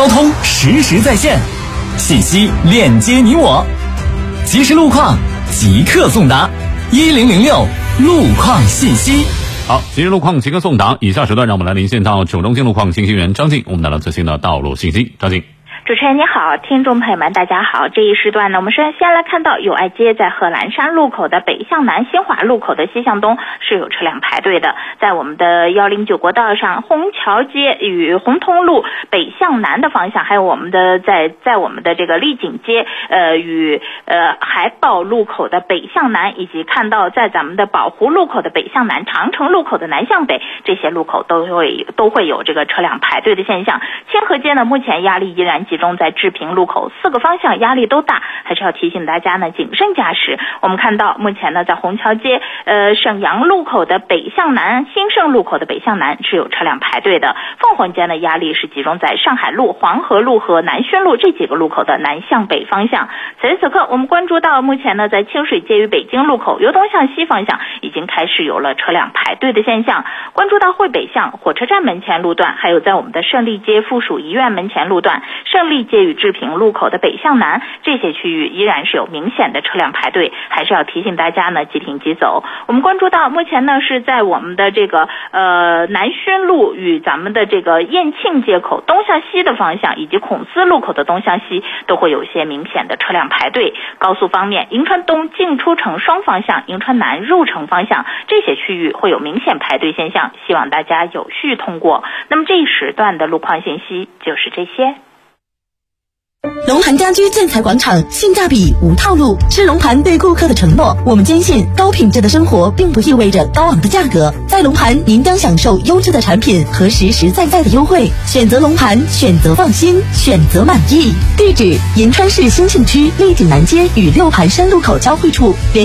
交通实时在线，信息链接你我，即时路况即刻送达，1006路况信息。 好，即时路况即刻送达。以下时段让我们来连线到九龙经路况信息员张静，我们带来最新的道路信息。张静。 主持人你好，听众朋友们大家好。这一时段呢，我们先来看到友爱街在贺兰山路口的北向南，新华路口的西向东是有车辆排队的。在我们的109国道上，虹桥街与红通路北向南的方向，还有我们的在我们的这个丽景街与海宝路口的北向南，以及看到在咱们的宝湖路口的北向南、长城路口的南向北，这些路口都会有这个车辆排队的现象。清河街呢，目前压力依然集中在治平路口，4个方向压力都大，还是要提醒大家呢谨慎驾驶。我们看到目前呢，在虹桥街沈阳路口的北向南、兴盛路口的北向南是有车辆排队的。凤凰街呢，压力是集中在上海路、黄河路和南浔路这几个路口的南向北方向。此时此刻，我们关注到目前呢，在清水街与北京路口由东向西方向已经开始有了车辆排队的现象。关注到汇北巷火车站门前路段，还有在我们的胜利街附属医院门前路段、胜利街与治平路口的北向南这些区域依然是有明显的车辆排队，还是要提醒大家呢即停即走。我们关注到目前呢是在我们的这个南浔路与咱们的这个燕庆街口东向西的方向，以及孔思路口的东向西都会有一些明显的车辆排队。高速方面，银川东进出城双方向、银川南入城方向这些区域会有明显排队现象，希望大家有序通过。那么这一时段的路况信息就是这些。 龙盘家居建材广场，性价比无套路，是龙盘对顾客的承诺。我们坚信高品质的生活并不意味着高昂的价格，在龙盘您将享受优质的产品和实实在在的优惠。选择龙盘，选择放心，选择满意。地址：银川市兴庆区丽景南街与六盘山路口交汇处。